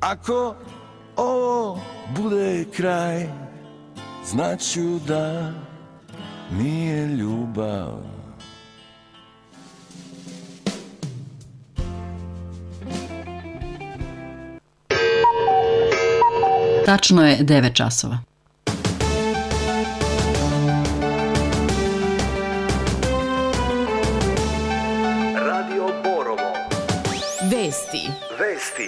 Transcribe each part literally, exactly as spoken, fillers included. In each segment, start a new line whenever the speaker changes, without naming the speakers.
Ako ovo bude kraj, znaću da nije ljubav.
Tačno je devet časova.
Radio Borovo.
Vesti.
Vesti.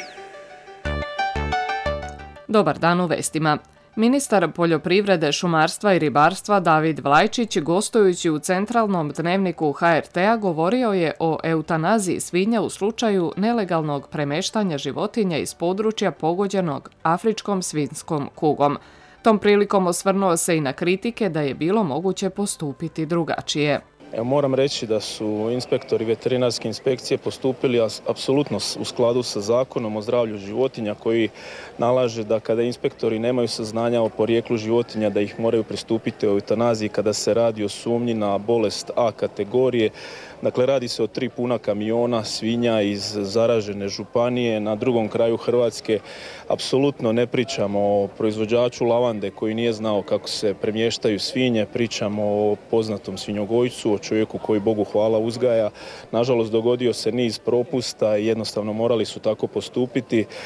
Dobar dan u vestima. Ministar poljoprivrede, šumarstva i ribarstva David Vlajčić, gostujući u centralnom dnevniku ha er te-a, govorio je o eutanaziji svinja u slučaju nelegalnog premeštanja životinja iz područja pogođenog afričkom svinjskom kugom. Tom prilikom osvrnuo se i na kritike da je bilo moguće postupiti drugačije.
Evo, moram reći da su inspektori veterinarske inspekcije postupili apsolutno u skladu sa Zakonom o zdravlju životinja, koji nalaže da kada inspektori nemaju saznanja o porijeklu životinja da ih moraju pristupiti o eutanaziji kada se radi o sumnji na bolest A kategorije. Dakle, radi se o tri puna kamiona svinja iz zaražene županije na drugom kraju Hrvatske. Apsolutno ne pričamo o proizvođaču lavande koji nije znao kako se premještaju svinje, pričamo o poznatom svinjogojcu, o čovjeku koji, Bogu hvala, uzgaja. Nažalost, dogodio se niz propusta i jednostavno morali su tako postupiti. E,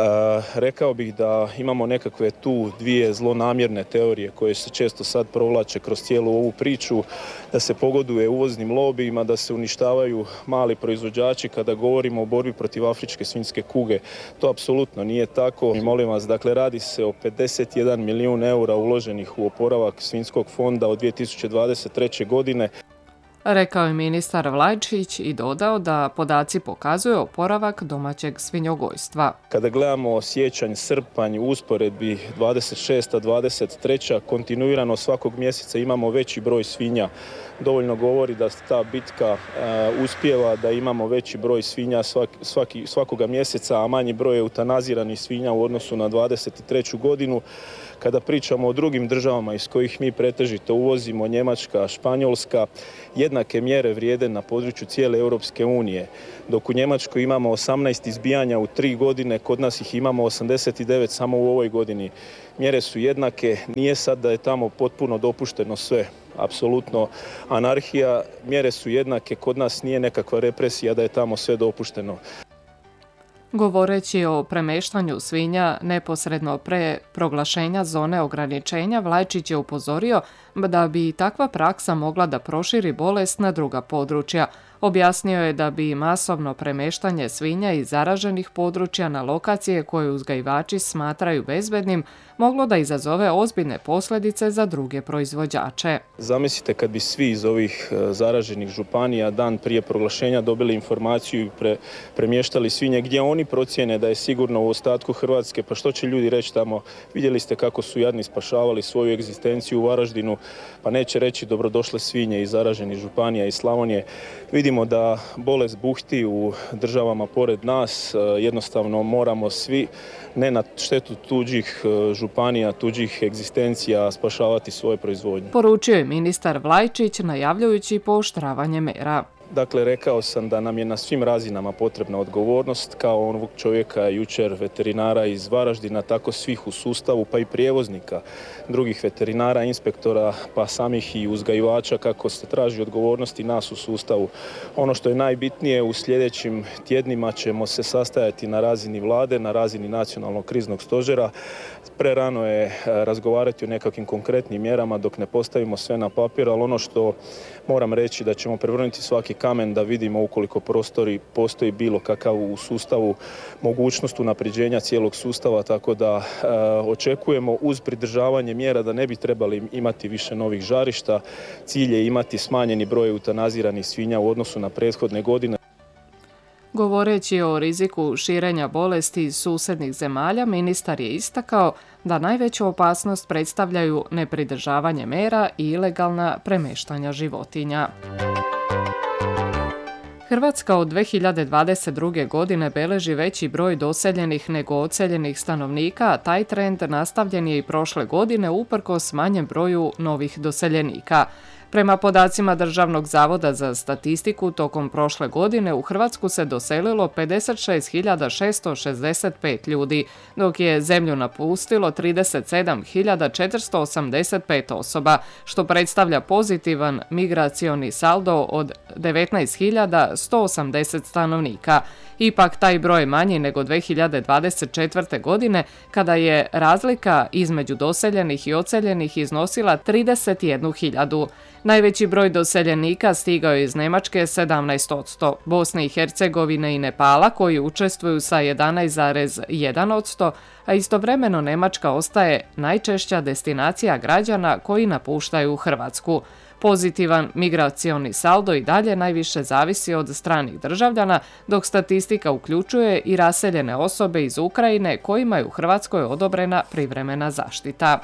rekao bih da imamo nekakve tu dvije zlonamjerne teorije koje se često sad provlače kroz cijelu ovu priču, da se pogoduje uvoznim lobijima, da se uništavaju mali proizvođači kada govorimo o borbi protiv afričke svinjske kuge. To apsolutno nije tako. I molim vas, dakle, radi se o pedeset jedan milijun eura uloženih u oporavak svinjskog fonda od dvije tisuće dvadeset treće. godine.
Rekao je ministar Vlajčić i dodao da podaci pokazuju oporavak domaćeg svinjogojstva.
Kada gledamo siječanj, srpanj, u usporedbi dvadeset šesta dvadeset treća. kontinuirano svakog mjeseca imamo veći broj svinja. Dovoljno govori da ta bitka uh, uspijeva, da imamo veći broj svinja svaki, svaki, svakoga mjeseca, a manji broj eutanaziranih svinja u odnosu na dvadeset treću. godinu. Kada pričamo o drugim državama iz kojih mi pretežito uvozimo, Njemačka, Španjolska, jednake mjere vrijede na području cijele Europske unije. Dok u Njemačkoj imamo osamnaest izbijanja u tri godine, kod nas ih imamo osamdeset devet samo u ovoj godini. Mjere su jednake, nije sad da je tamo potpuno dopušteno sve. Apsolutno anarhija, mjere su jednake, kod nas nije nekakva represija da je tamo sve dopušteno.
Govoreći o premeštanju svinja neposredno pre proglašenja zone ograničenja, Vlajčić je upozorio da bi takva praksa mogla da proširi bolest na druga područja. Objasnio je da bi masovno premeštanje svinja iz zaraženih područja na lokacije koje uzgajivači smatraju bezbednim moglo da izazove ozbiljne posljedice za druge proizvođače.
Zamislite kad bi svi iz ovih zaraženih županija dan prije proglašenja dobili informaciju i pre, premještali svinje gdje oni procjene da je sigurno u ostatku Hrvatske, pa što će ljudi reći tamo? Vidjeli ste kako su jadni spašavali svoju egzistenciju u Varaždinu, pa neće reći dobrodošle svinje iz zaraženih županija i Slavonije. Vidimo da bolest buhti u državama pored nas, jednostavno moramo svi, ne na štetu tuđih županija, tuđih egzistencija, spašavati svoje proizvodnje.
Poručio je ministar Vlajčić najavljujući pooštravanje mera.
Dakle, rekao sam da nam je na svim razinama potrebna odgovornost, kao onog čovjeka jučer veterinara iz Varaždina, tako svih u sustavu, pa i prijevoznika, drugih veterinara, inspektora, pa samih i uzgajivača, kako se traži odgovornost i nas u sustavu. Ono što je najbitnije, u sljedećim tjednima ćemo se sastajati na razini vlade, na razini nacionalnog kriznog stožera. Prerano je razgovarati o nekakvim konkretnim mjerama dok ne postavimo sve na papir, ali ono što moram reći da ćemo prevrnuti svaki kamen da vidimo ukoliko prostori postoji bilo kakav u sustavu mogućnost unapređenja cijelog sustava, tako da e, očekujemo uz pridržavanje mjera da ne bi trebali imati više novih žarišta. Cilj je imati smanjeni broj eutanaziranih svinja u odnosu na prethodne godine.
Govoreći o riziku širenja bolesti iz susjednih zemalja, ministar je istakao da najveću opasnost predstavljaju nepridržavanje mera i ilegalna premeštanja životinja. Hrvatska od dvije hiljade dvadeset druge. godine beleži veći broj doseljenih nego odseljenih stanovnika, a taj trend nastavljen je i prošle godine uprkos manjem broju novih doseljenika. Prema podacima Državnog zavoda za statistiku, tokom prošle godine u Hrvatsku se doselilo pedeset šest hiljada šesto šezdeset pet ljudi, dok je zemlju napustilo trideset sedam hiljada četiristo osamdeset pet osoba, što predstavlja pozitivan migracioni saldo od devetnaest hiljada sto osamdeset stanovnika. Ipak taj broj je manji nego dve hiljade dvadeset četvrte. godine, kada je razlika između doseljenih i odseljenih iznosila trideset jednu hiljadu. Najveći broj doseljenika stigao je iz Njemačke sedamnaest posto, Bosne i Hercegovine i Nepala koji učestvuju sa jedanaest zarez jedan posto, a istovremeno Njemačka ostaje najčešća destinacija građana koji napuštaju Hrvatsku. Pozitivan migracioni saldo i dalje najviše zavisi od stranih državljana, dok statistika uključuje i raseljene osobe iz Ukrajine kojima je u Hrvatskoj odobrena privremena zaštita.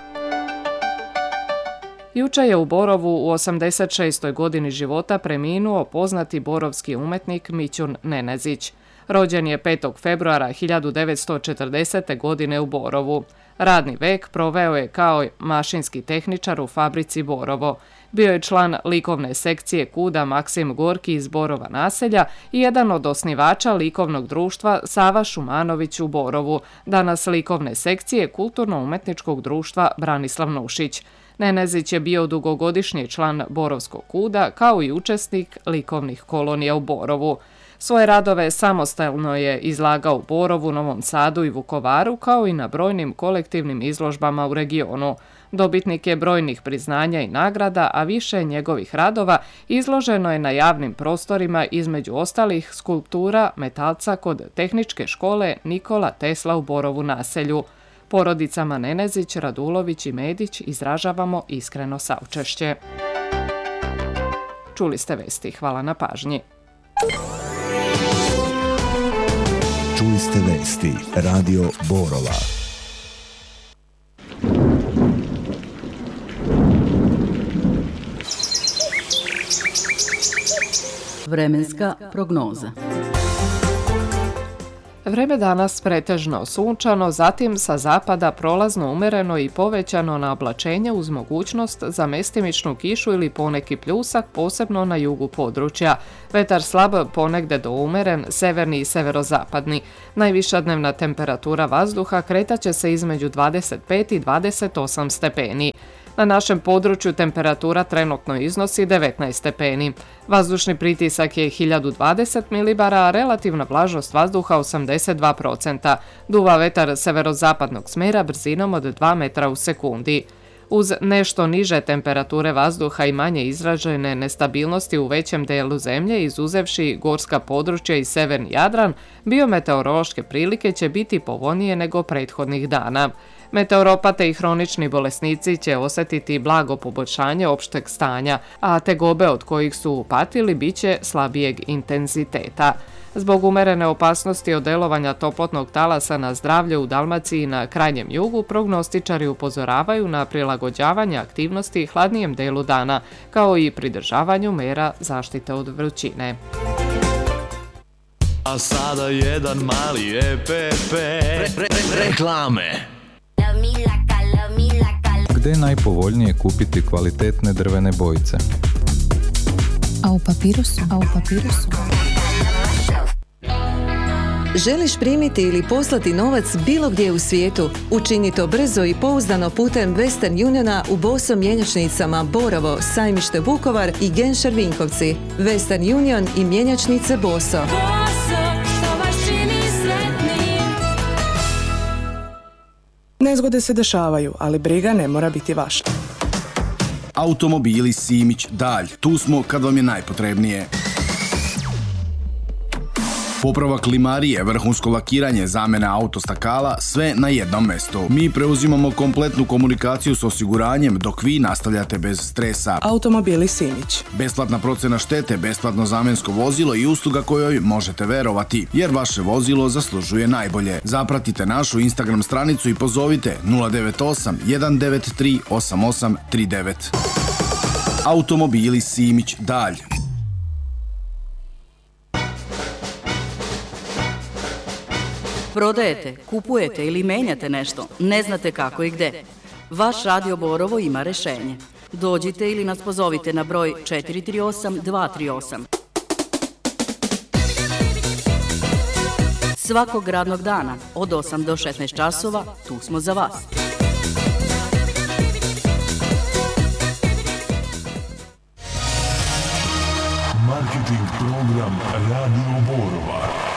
Juče je u Borovu u osamdeset šestoj. godini života preminuo poznati borovski umetnik Mićun Nenezić. Rođen je petog februara hiljadu devetsto četrdesete. godine u Borovu. Radni vek proveo je kao mašinski tehničar u fabrici Borovo. Bio je član likovne sekcije KUD-a Maksim Gorki iz Borova naselja i jedan od osnivača likovnog društva Sava Šumanović u Borovu, danas likovne sekcije Kulturno-umetničkog društva Branislav Nušić. Nenezić je bio dugogodišnji član Borovskog KUD-a kao i učesnik likovnih kolonija u Borovu. Svoje radove samostalno je izlagao u Borovu, Novom Sadu i Vukovaru, kao i na brojnim kolektivnim izložbama u regionu. Dobitnik je brojnih priznanja i nagrada, a više njegovih radova izloženo je na javnim prostorima, između ostalih skulptura metalca kod Tehničke škole Nikola Tesla u Borovu naselju. Porodicama Nenezić, Radulović i Medić izražavamo iskreno saučešće. Čuli ste vesti. Hvala na pažnji.
Čuli ste vesti Radio Borova.
Vremenska prognoza.
Vreme danas pretežno sunčano, zatim sa zapada prolazno umereno i povećano na oblačenje uz mogućnost za mestimičnu kišu ili poneki pljusak, posebno na jugu područja. Vetar slab, ponegde do umeren, severni i severozapadni. Najviša dnevna temperatura vazduha kretaće se između dvadeset pet i dvadeset osam stepeni. Na našem području temperatura trenutno iznosi devetnaest stepeni. Vazdušni pritisak je hiljadu dvadeset milibara, a relativna vlažnost vazduha osamdeset dva posto. Duva vetar severozapadnog smjera brzinom od dva metra u sekundi. Uz nešto niže temperature vazduha i manje izražene nestabilnosti u većem delu zemlje, izuzevši gorska područja i severni Jadran, biometeorološke prilike će biti povoljnije nego prethodnih dana. Meteoropate i hronični bolesnici će osjetiti blago poboljšanje opšteg stanja, a tegobe od kojih su patili bit će slabijeg intenziteta. Zbog umerene opasnosti od delovanja toplotnog talasa na zdravlje u Dalmaciji i na krajnjem jugu, prognostičari upozoravaju na prilagođavanje aktivnosti hladnijem delu dana, kao i pridržavanju mera zaštite od vrućine.
A sada jedan mali E P P re, re, re, reklame.
Gde je najpovoljnije kupiti kvalitetne drvene bojice?
A u papirusu? A u papirusu?
Želiš primiti ili poslati novac bilo gdje u svijetu? Učini to brzo i pouzdano putem Western Uniona u Boso mjenjačnicama Borovo, Sajmište Vukovar i Genšer Vinkovci. Western Union i mjenjačnice Boso.
Nezgode se dešavaju, ali briga ne mora biti vaša.
Automobili Simić Dalj. Tu smo kad vam je najpotrebnije. Popravak klimarije, vrhunsko lakiranje, zamjena autostakala, sve na jednom mjestu. Mi preuzimamo kompletnu komunikaciju s osiguranjem dok vi nastavljate bez stresa.
Automobili Simić.
Besplatna procjena štete, besplatno zamjensko vozilo i usluga kojoj možete verovati, jer vaše vozilo zaslužuje najbolje. Zapratite našu Instagram stranicu i pozovite nula devet osam jedan devet tri osam osam tri devet. Automobili Simić Dalj.
Prodajete, kupujete ili menjate nešto, ne znate kako i gde. Vaš Radio Borovo ima rešenje.
Dođite ili nas pozovite na broj četiri tri osam dva tri osam. Svakog radnog dana od osam do šesnaest časova tu smo za vas.
Marketing program Radio Borova.